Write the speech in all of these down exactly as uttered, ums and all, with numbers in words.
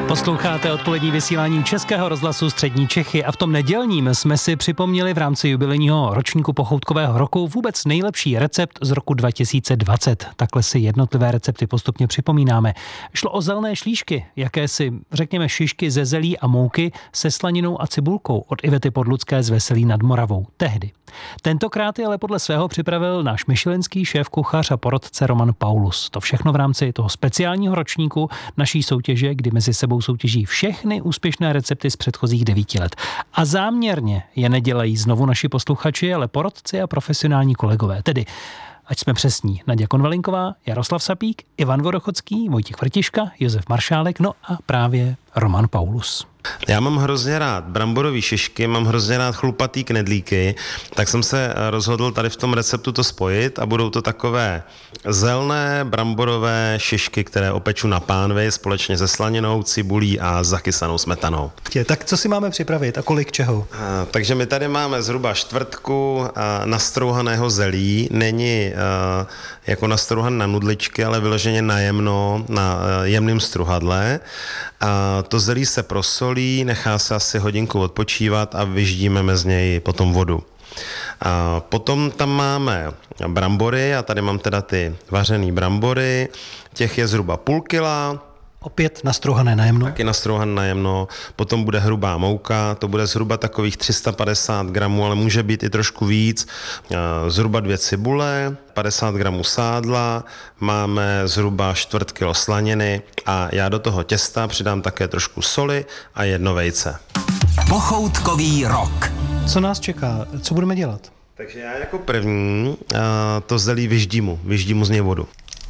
Posloucháte odpolední vysílání Českého rozhlasu Střední Čechy a v tom nedělním jsme si připomněli v rámci jubilejního ročníku pochoutkového roku vůbec nejlepší recept z roku dva tisíce dvacet. Takhle si jednotlivé recepty postupně připomínáme. Šlo o zelené šlíšky, jakési, řekněme, šišky ze zelí a mouky se slaninou a cibulkou od Ivety Podlucké z Veselí nad Moravou. Tehdy. Tentokrát je ale podle svého připravil náš michelinský šéf-kuchař a porodce Roman Paulus. To všechno v rámci toho speciálního ročníku naší soutěže, kdy mezi sebou soutěží všechny úspěšné recepty z předchozích devíti let. A záměrně je nedělají znovu naši posluchači, ale porodci a profesionální kolegové. Tedy, ať jsme přesní, Naděja Konvalinková, Jaroslav Sapík, Ivan Vorochocký, Vojtěch Vrtiška, Josef Maršálek, no a právě Roman Paulus. Já mám hrozně rád bramborové šišky, mám hrozně rád chlupatý knedlíky, tak jsem se rozhodl tady v tom receptu to spojit a budou to takové zelené bramborové šišky, které opeču na pánvi společně se slaninou, cibulí a zakysanou smetanou. Tak co si máme připravit a kolik čeho? A, takže my tady máme zhruba čtvrtku a, nastrouhaného zelí, není a, jako nastrouhan na nudličky, ale vyloženě na jemno, na a, jemným struhadle. A to zelí se prosolí, nechá se asi hodinku odpočívat a vyždímeme z něj potom vodu. A potom tam máme brambory, a tady mám teda ty vařený brambory, těch je zhruba půl kila. Opět nastrouhané najemno. Taky nastrouhané najemno, potom bude hrubá mouka, to bude zhruba takových tři sta padesát gramů, ale může být i trošku víc, zhruba dvě cibule, padesát gramů sádla, máme zhruba čtvrt kilo slaniny a já do toho těsta přidám také trošku soli a jedno vejce. Pochoutkový rok. Co nás čeká? Co budeme dělat? Takže já jako první to zelí vyždímu, vyždímu z něj vodu.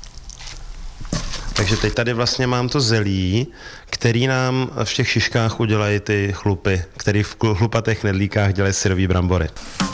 Takže teď tady vlastně mám to zelí, který nám v těch šiškách udělají ty chlupy, který v chlupatých knedlíkách dělají syrový brambory.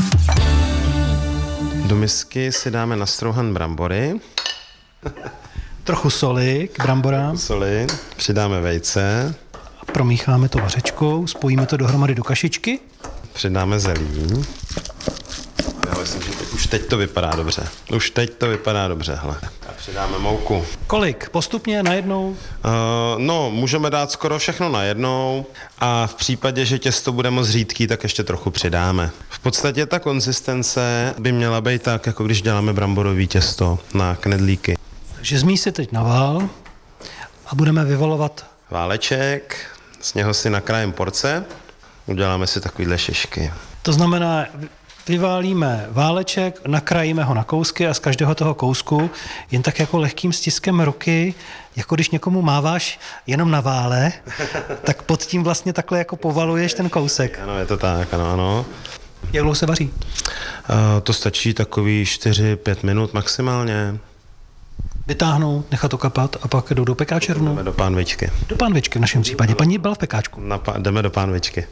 Do misky si dáme nastrouhan brambory. Trochu soli k bramborám. Soli, přidáme vejce. A promícháme to vařečkou, spojíme to dohromady do kašičky. Přidáme zelí. Já myslím, že teď, už teď to vypadá dobře. Už teď to vypadá dobře, hele. A přidáme mouku. Kolik? Postupně, najednou? Uh, no, můžeme dát skoro všechno najednou a v případě, že těsto bude moc řídký, tak ještě trochu přidáme. V podstatě ta konzistence by měla být tak, jako když děláme bramborový těsto na knedlíky. Takže zmísit teď na vál a budeme vyvalovat Váleček, z něho si nakrájeme porce, uděláme si takovýhle šišky. To znamená, vyválíme váleček, nakrájíme ho na kousky a z každého toho kousku jen tak jako lehkým stiskem ruky, jako když někomu máváš jenom na vále, tak pod tím vlastně takhle jako povaluješ ten kousek. Ano, je to tak, ano, ano. Jak dlouho se vaří? Uh, to stačí takový čtyři pět minut maximálně. Vytáhnout, nechat to kapat a pak jdou do pekáče rovnou? Jdeme do pánvičky. Do pánvičky v našem případě. Paní byla v pekáčku. Na pá- jdeme do pánvičky.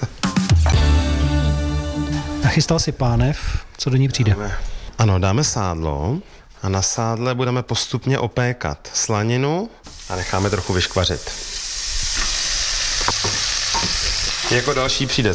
Nachystal si pánev, co do ní přijde? Dáme, ano, dáme sádlo a na sádle budeme postupně opékat slaninu a necháme trochu vyškvařit. Jako další přijde